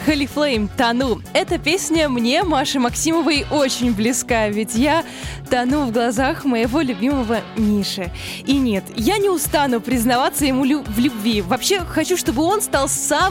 Holy Flame, «Тону». Эта песня мне, Маше Максимовой, очень близка, ведь я тону в глазах моего любимого Миши. И нет, я не устану признаваться ему в любви. Вообще, хочу, чтобы он стал самым